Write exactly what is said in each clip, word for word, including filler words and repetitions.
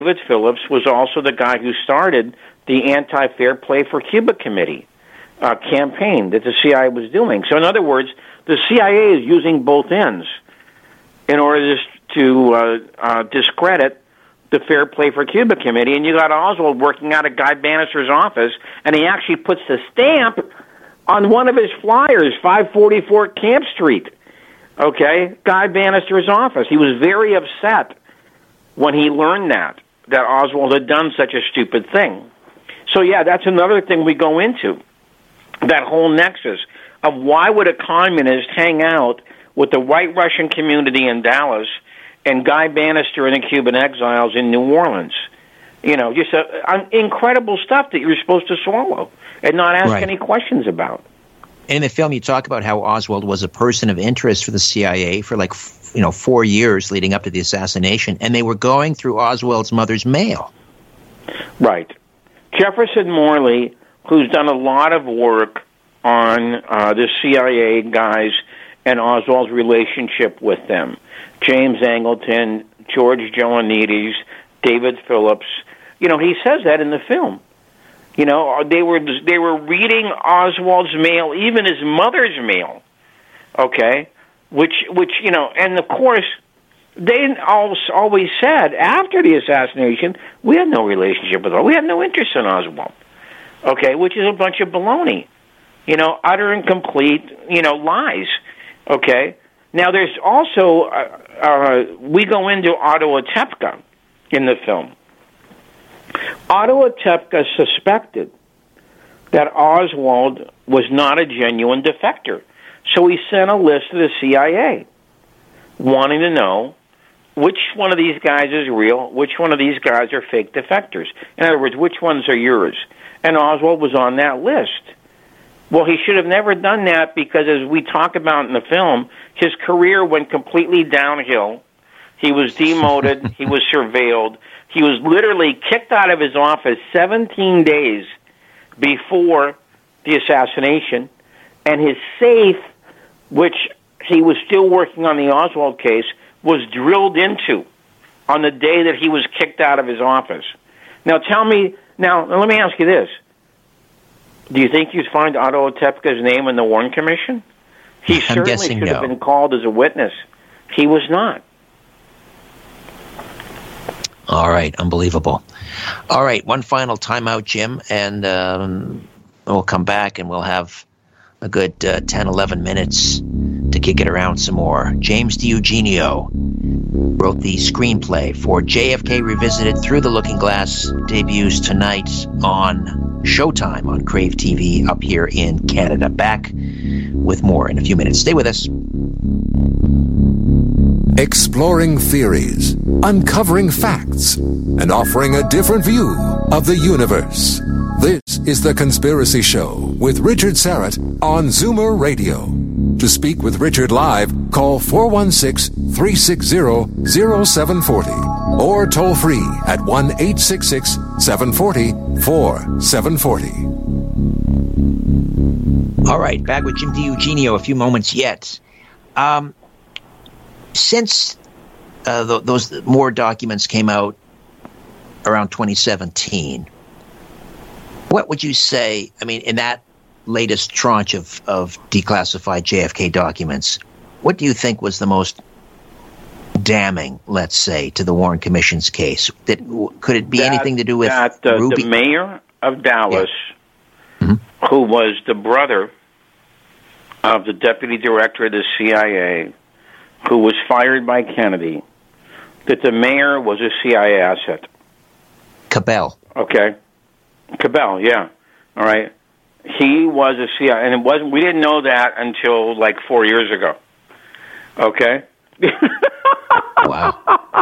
David Phillips was also the guy who started the Anti-Fair Play for Cuba Committee uh, campaign that the C I A was doing. So in other words, the C I A is using both ends in order to uh, uh, discredit the Fair Play for Cuba Committee. And you got Oswald working out of Guy Bannister's office, and he actually puts the stamp on one of his flyers, five forty-four Camp Street. Okay, Guy Bannister's office. He was very upset when he learned that, that Oswald had done such a stupid thing. So, yeah, that's another thing we go into, that whole nexus of why would a communist hang out with the white Russian community in Dallas and Guy Bannister and the Cuban exiles in New Orleans? You know, just uh, incredible stuff that you're supposed to swallow and not ask right. any questions about. In the film, you talk about how Oswald was a person of interest for the C I A for like, you know, four years leading up to the assassination, and they were going through Oswald's mother's mail. Right. Jefferson Morley, who's done a lot of work on uh, the C I A guys and Oswald's relationship with them. James Angleton, George Joannides, David Phillips. You know, he says that in the film. You know, they were they were reading Oswald's mail, even his mother's mail. Okay, which which you know, and of course, they always said after the assassination, we had no relationship with Oswald. We had no interest in Oswald. Okay, which is a bunch of baloney. You know, utter and complete, you know, lies. Okay. Now, there's also uh, uh, we go into Otto Otepka in the film. Otto Otepka suspected that Oswald was not a genuine defector. So he sent a list to the C I A wanting to know which one of these guys is real, which one of these guys are fake defectors. In other words, which ones are yours? And Oswald was on that list. Well, he should have never done that because, as we talk about in the film, his career went completely downhill. He was demoted. He was surveilled. He was literally kicked out of his office seventeen days before the assassination, and his safe, which he was still working on the Oswald case, was drilled into on the day that he was kicked out of his office. Now, tell me, now, let me ask you this. Do you think you'd find Otto Otepka's name in the Warren Commission? He I'm certainly guessing should no. have been called as a witness. He was not. All right, unbelievable. All right, one final timeout, Jim, and um, we'll come back and we'll have a good uh, ten, eleven minutes to kick it around some more. James DiEugenio wrote the screenplay for J F K Revisited Through the Looking Glass, debuts tonight on Showtime on Crave T V up here in Canada. Back with more in a few minutes. Stay with us. Exploring theories, uncovering facts, and offering a different view of the universe. This is The Conspiracy Show with Richard Syrett on Zoomer Radio. To speak with Richard live, call four one six, three six zero, zero seven four zero or toll free at one eight six six, seven four zero, four seven four zero. All right, back with Jim DiEugenio, a few moments yet. Um, since uh, th- those more documents came out around twenty seventeen, what would you say, I mean, in that latest tranche of, of declassified J F K documents, what do you think was the most damning, let's say, to the Warren Commission's case? That could it be that, anything to do with that, uh, Ruby? The mayor of Dallas, yeah. mm-hmm. who was the brother of the deputy director of the C I A, who was fired by Kennedy, that the mayor was a C I A asset. Cabell. Okay. Cabell, yeah. All right. He was a C I A, and it wasn't. We didn't know that until like four years ago. Okay. Wow.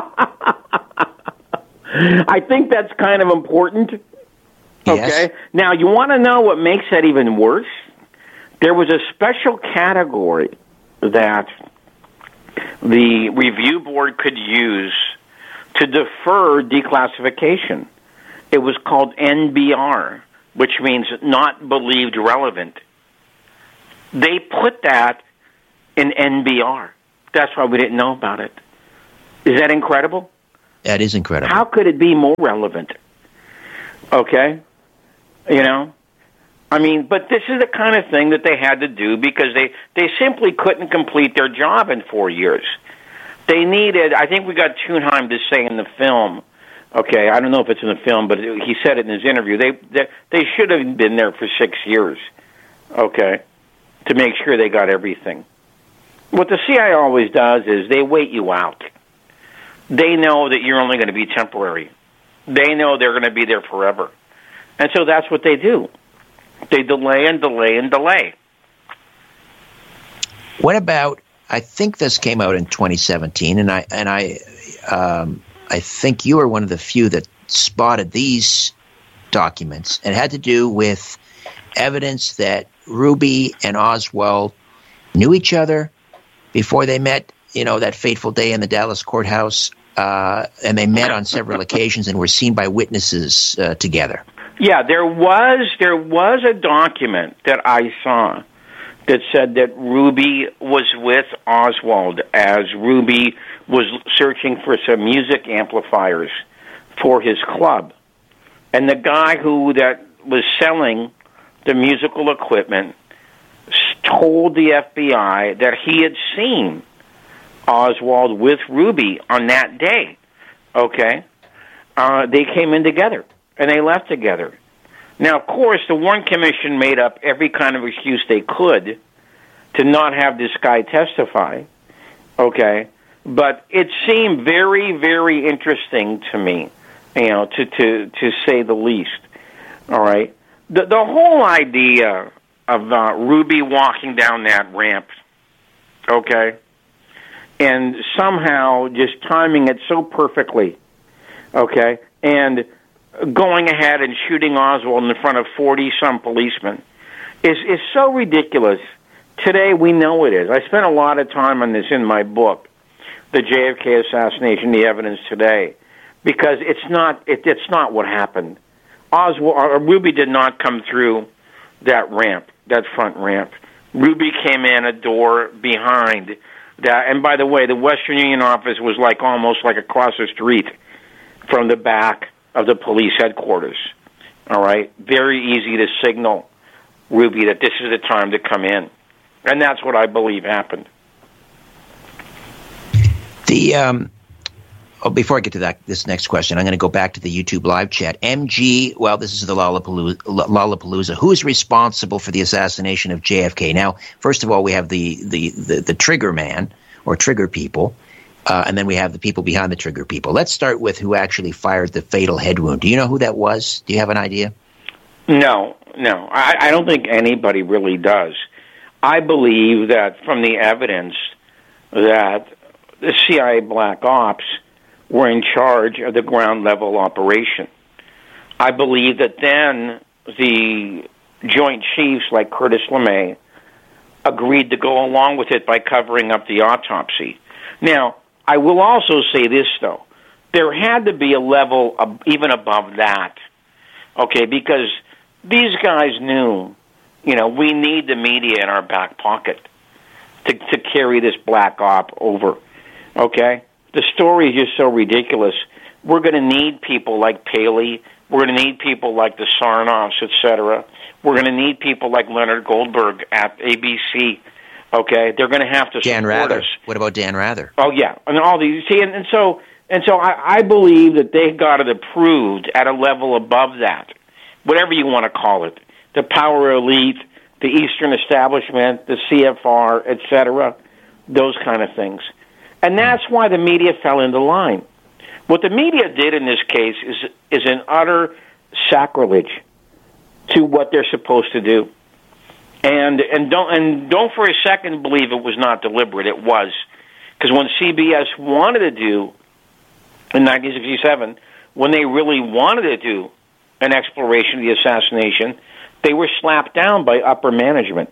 I think that's kind of important. Okay. Yes. Now, you want to know what makes that even worse? There was a special category that the review board could use to defer declassification. It was called N B R, which means not believed relevant. They put that in N B R. That's why we didn't know about it. Is that incredible? That is incredible. How could it be more relevant? Okay? You know? I mean, but this is the kind of thing that they had to do because they, they simply couldn't complete their job in four years. They needed, I think we got Thunheim to say in the film, okay, I don't know if it's in the film, but he said it in his interview, they, they, they should have been there for six years, okay, to make sure they got everything. What the C I A always does is they wait you out. They know that you're only going to be temporary. They know they're going to be there forever. And so that's what they do. They delay and delay and delay. What about, I think this came out in twenty seventeen, and I and I um, I think you were one of the few that spotted these documents. It had to do with evidence that Ruby and Oswald knew each other before they met, you know, that fateful day in the Dallas courthouse, uh, and they met on several occasions and were seen by witnesses uh, together. Yeah, there was there was a document that I saw that said that Ruby was with Oswald as Ruby was searching for some music amplifiers for his club. And the guy who that was selling the musical equipment told the F B I that he had seen Oswald with Ruby on that day. Okay? Uh, they came in together, and they left together. Now, of course, the Warren Commission made up every kind of excuse they could to not have this guy testify, okay? But it seemed very, very interesting to me, you know, to, to, to say the least, all right? The, the whole idea of uh, Ruby walking down that ramp, okay, and somehow just timing it so perfectly, okay, and going ahead and shooting Oswald in front of forty-some policemen is, is so ridiculous. Today, we know it is. I spent a lot of time on this in my book, The J F K Assassination, The Evidence Today, because it's not it, it's not what happened. Oswald, or Ruby did not come through that ramp, that front ramp. Ruby came in a door behind that. And by the way, the Western Union office was like almost like across the street from the back of the police headquarters. All right? Very easy to signal Ruby that this is the time to come in. And that's what I believe happened. The um, oh, before I get to that, this next question, I'm going to go back to the YouTube live chat. M G, well, this is the Lollapalooza. Lollapalooza. Who is responsible for the assassination of J F K? Now, first of all, we have the the the, the trigger man or trigger people. Uh, and then we have the people behind the trigger people. Let's start with who actually fired the fatal head wound. Do you know who that was? Do you have an idea? No, no. I, I don't think anybody really does. I believe that from the evidence that the C I A Black Ops were in charge of the ground-level operation. I believe that then the Joint Chiefs like Curtis LeMay agreed to go along with it by covering up the autopsy. Now, I will also say this, though. There had to be a level of, even above that, okay, because these guys knew, you know, we need the media in our back pocket to, to carry this black op over, okay? The story is just so ridiculous. We're going to need people like Paley. We're going to need people like the Sarnoffs, et cetera. We're going to need people like Leonard Goldberg at A B C. Okay, they're going to have to Dan support Rather. us. What about Dan Rather? Oh yeah, and all these. See, and, and so and so, I, I believe that they got it approved at a level above that, whatever you want to call it, the power elite, the Eastern establishment, the C F R, et cetera, those kind of things, and that's why the media fell into line. What the media did in this case is is an utter sacrilege to what they're supposed to do. And and don't and don't for a second believe it was not deliberate. It was, because when C B S wanted to do in nineteen sixty-seven, when they really wanted to do an exploration of the assassination, they were slapped down by upper management.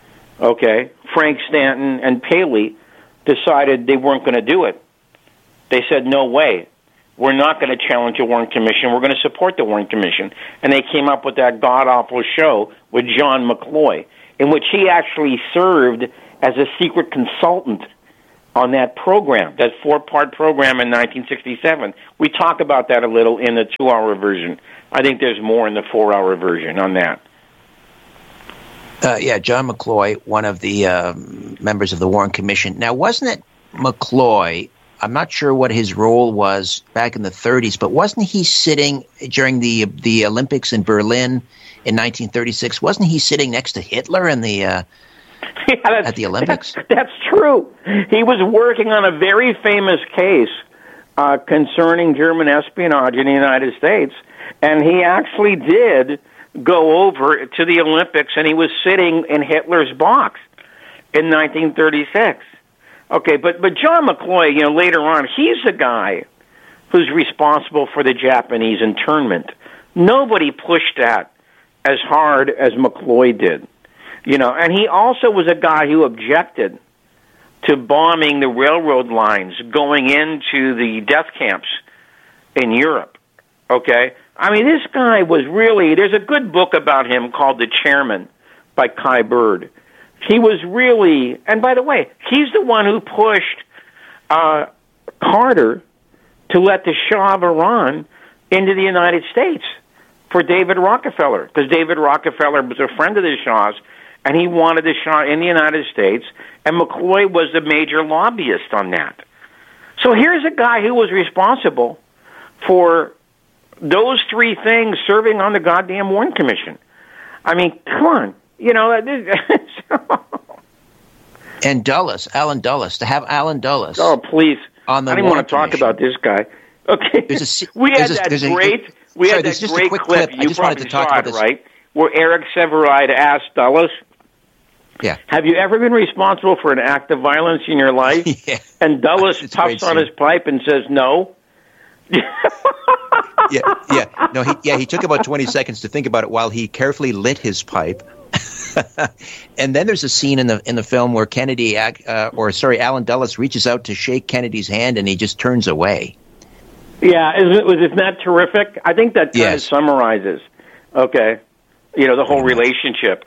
Okay, Frank Stanton and Paley decided they weren't going to do it. They said, "No way, we're not going to challenge the Warren Commission. We're going to support the Warren Commission." And they came up with that god-awful show with John McCloy, in which he actually served as a secret consultant on that program, that four-part program in nineteen sixty-seven. We talk about that a little in the two-hour version. I think there's more in the four-hour version on that. Uh, yeah, John McCloy, one of the uh, members of the Warren Commission. Now, wasn't it McCloy? I'm not sure what his role was back in the thirties, but wasn't he sitting during the the Olympics in Berlin in nineteen thirty-six? Wasn't he sitting next to Hitler in the uh, yeah, at the Olympics? That's, that's true. He was working on a very famous case uh, concerning German espionage in the United States, and he actually did go over to the Olympics, and he was sitting in Hitler's box in nineteen thirty-six. Okay, but but John McCloy, you know, later on, he's the guy who's responsible for the Japanese internment. Nobody pushed that as hard as McCloy did, you know, and he also was a guy who objected to bombing the railroad lines going into the death camps in Europe. Okay, I mean, this guy was really. There's a good book about him called The Chairman by Kai Bird. He was really, and by the way, he's the one who pushed uh, Carter to let the Shah of Iran into the United States for David Rockefeller, because David Rockefeller was a friend of the Shah's, and he wanted the Shah in the United States, and McCloy was the major lobbyist on that. So here's a guy who was responsible for those three things serving on the goddamn Warren Commission. I mean, come on. You know, and Dulles, Alan Dulles, to have Alan Dulles. Oh, please! On the I didn't want to talk about this guy. Okay, there's a, we had there's that a, there's great, a, we sorry, had that great clip. clip. You probably to talk saw about it, this. right? Where Eric Sevareid asked Dulles, "Yeah, have you ever been responsible for an act of violence in your life?" yeah. And Dulles puffs on his pipe and says, "No." yeah, yeah, no, he, yeah. He took about twenty seconds to think about it while he carefully lit his pipe. And then there's a scene in the in the film where Kennedy, uh, or sorry, Alan Dulles reaches out to shake Kennedy's hand, and he just turns away. Yeah, isn't, isn't that terrific? I think that kind yes. of summarizes, okay, you know, the whole relationship.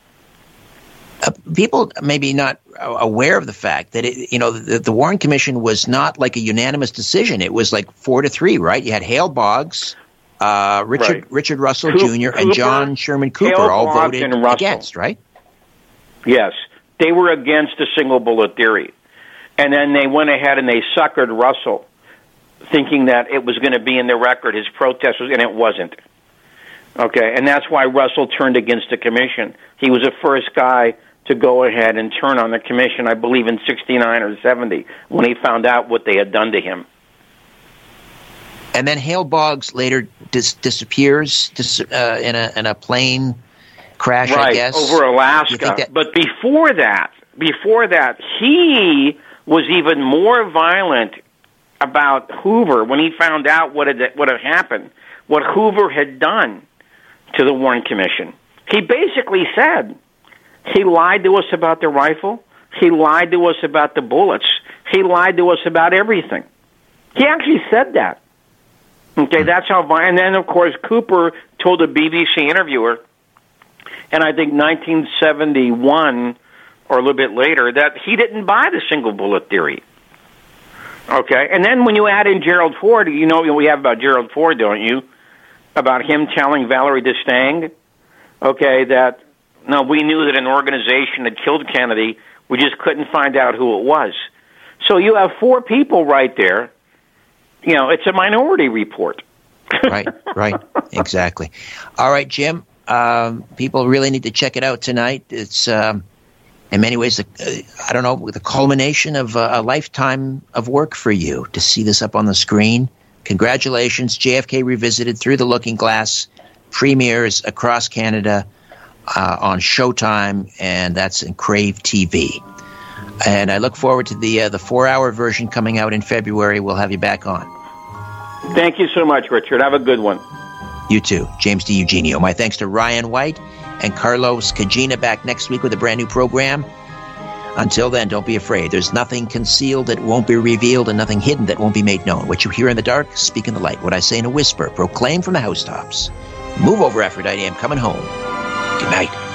Uh, people maybe not aware of the fact that it, you know the, the Warren Commission was not like a unanimous decision. It was like four to three, right? You had Hale Boggs, uh, Richard right. Richard Russell Coop, Junior and Cooper, John Sherman Cooper Hale all Boggs voted against, right? Yes, they were against the single bullet theory, and then they went ahead and they suckered Russell, thinking that it was going to be in the record. His protest was, and it wasn't. Okay, and that's why Russell turned against the commission. He was the first guy to go ahead and turn on the commission, I believe in sixty-nine or seventy, when he found out what they had done to him. And then Hale Boggs later dis- disappears dis- uh, in a in a plane crash, right, I guess. over Alaska. that- but before that, before that, he was even more violent about Hoover when he found out what had what had happened, what Hoover had done to the Warren Commission. He basically said, he lied to us about the rifle. He lied to us about the bullets. He lied to us about everything. He actually said that. Okay, that's how violent. And then, of course, Cooper told a B B C interviewer, and I think nineteen seventy-one or a little bit later, that he didn't buy the single bullet theory. Okay, and then when you add in Gerald Ford, you know we have about Gerald Ford, don't you? About him telling Valerie Destang, okay, that no, we knew that an organization had killed Kennedy. We just couldn't find out who it was. So you have four people right there. You know, it's a minority report. Right, right, exactly. All right, Jim, um, people really need to check it out tonight. It's, um, in many ways, uh, I don't know, the culmination of uh, a lifetime of work for you to see this up on the screen. Congratulations, J F K Revisited, Through the Looking Glass, premieres across Canada uh, on Showtime, and that's in Crave T V. And I look forward to the uh, the four-hour version coming out in February. We'll have you back on. Thank you so much, Richard. Have a good one. You too. James DiEugenio. My thanks to Ryan White and Carlos Cagina, back next week with a brand new program. Until then, don't be afraid. There's nothing concealed that won't be revealed and nothing hidden that won't be made known. What you hear in the dark, speak in the light. What I say in a whisper, proclaim from the housetops. Move over, Aphrodite. I'm coming home. Good night.